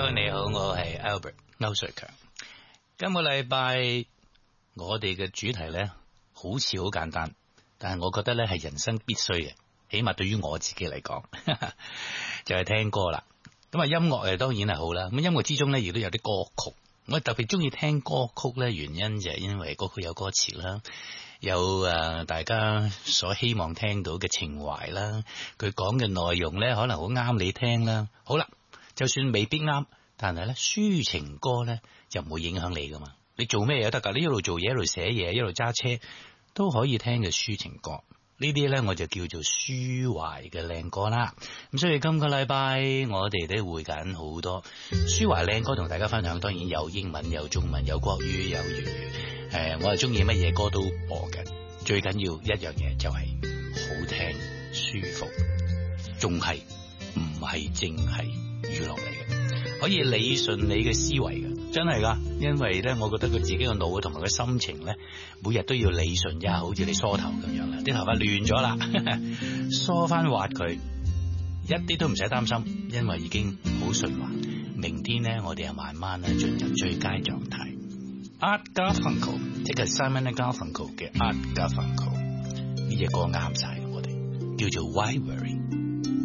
Hello，你好，我係 Albert 歐瑞強。今個禮拜我哋嘅主題咧，好似好簡單，但係我覺得咧係人生必須嘅，起碼對於我自己嚟講，就係聽歌啦。咁啊，音樂當然係好啦。咁音樂之中咧，亦都有啲歌曲。我特別中意聽歌曲咧，原因就係因為歌曲有歌詞啦，有大家所希望聽到嘅情懷啦，佢講嘅內容咧可能好啱你聽啦。好啦，就算未必啱，但係咧抒情歌咧就唔會影響你噶嘛。你做咩都得噶，你一路做嘢一路寫嘢一路揸車都可以聽嘅抒情歌。呢啲咧我就叫做抒懷嘅靚歌啦。咁所以今個禮拜我哋都會揀好多抒懷靚歌同大家分享。當然有英文有中文有國語有粵語，我係中意乜嘢歌都播嘅。最緊要一樣嘢就係好聽舒服，仲係唔係淨係娛樂嚟嘅，可以理順你嘅思維嘅，真係噶。因為咧，我覺得佢自己個腦同埋個心情咧，每日都要理順一下，好似你梳頭咁樣啦，啲頭髮亂咗啦，梳翻滑佢，一啲都唔使擔心，因為已經好順滑。明天咧，我哋又慢慢咧進入最佳狀態。Art Garfunkel， 即係 Simon Garfunkel 嘅 Art Garfunkel， 呢隻歌啱晒我哋，叫做 Why Worry。